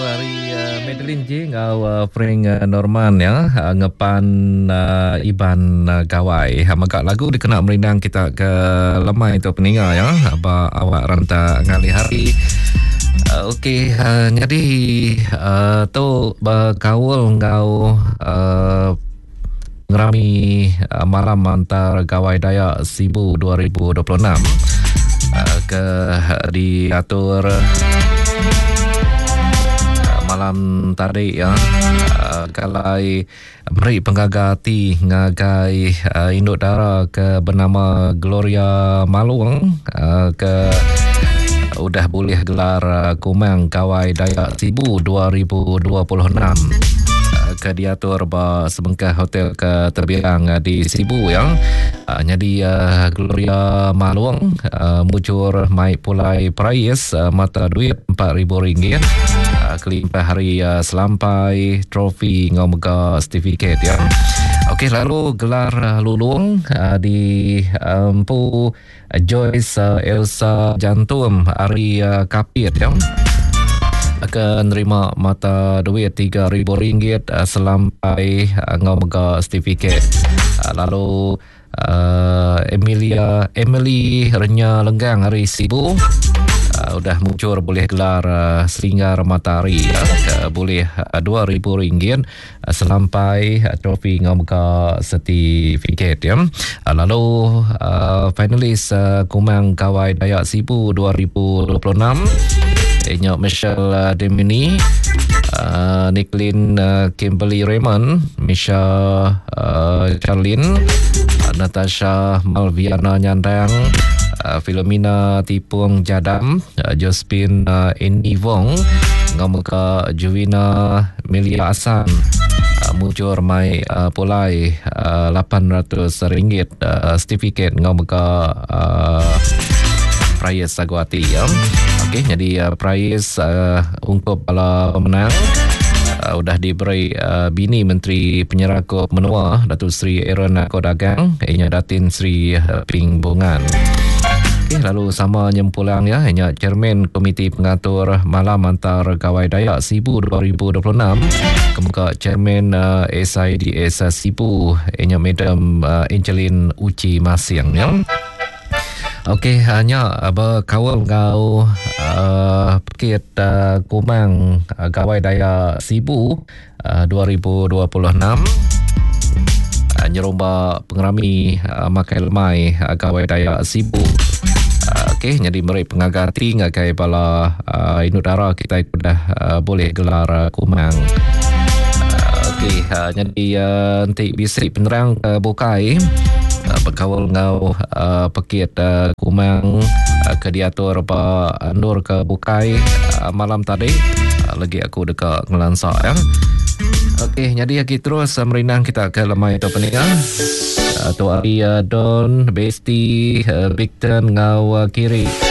hari Madeline J ngau Frank Norman ya ngepan Iban Gawai magak lagu dikena merindang kita ke lemai tu peninga ya ba awak ranta ngali hari. Okey, jadi tu berkaul ngau ngerami malam antar Gawai Dayak Sibu 2026 ke diatur malam tadi ya kalai beri penggagati ngagai induk dara ke bernama Gloria Maluang ke udah boleh gelar Kumang Gawai Dayak Sibu 2026 ke diatur ba sebengkah hotel ke terbilang di Sibu yang jadi Gloria Maluang mucur mai pulai price mata duit RM4,000 kelimpah hari selampai trofi ngomega sertifikat ya. Okey, lalu gelar lulung di Empu Joyce Elsa Jantum hari Kapit ya. Akan nerima mata duit RM3,000 selampai ngomega sertifikat. Lalu Emily Renya Lenggang hari Sibu udah muncul boleh gelar Selinggar Matahari boleh RM2,000 selampai trofi ngomega sertifikat ya. Lalu finalis Kumang Gawai Dayak Sibu 2026 Ianya Michelle Demini, Nicklin Kimberly Raymond, Misha Charlene, Natasha Malviana Nyandang, Philomena Tipung Jadam, Josephine Enivong, ngomega Juwina Melia Asan, mujur mai pulai RM800 sertifikat ngomega prize Sagwati ya. Okey, jadi prize untuk para pemenang sudah diberi bini Menteri Penyerakup Menua Datuk Seri Aaron Kodagang, ianya Datin Seri Ping Bungan. Okey, lalu sama nyempulang ya, ianya Chairman Komiti Pengatur Malam Antar Gawai Dayak Sibu 2026, kemuka Chairman SIDS Sibu, ianya Madam Angeline Uci Masiang ya. Okey, hanya berkawal ngau Pekit Kumang Gawai Dayak Sibu 2026 nyeromba pengerami makai lemai Gawai Dayak Sibu. Okey, jadi meri pengagati ngakai bala induk dara kita itu dah boleh gelar Kumang. Okey, jadi nanti bisri penerang bukai berkawal ngau Pekit Kumang ke diatur pa Nur ke bukai malam tadi lagi aku dekat ngelansak ya. Okey, jadi lagi terus merindang kita ke lemai tu peninga tu Aria Don Besti Victor ngau kiri.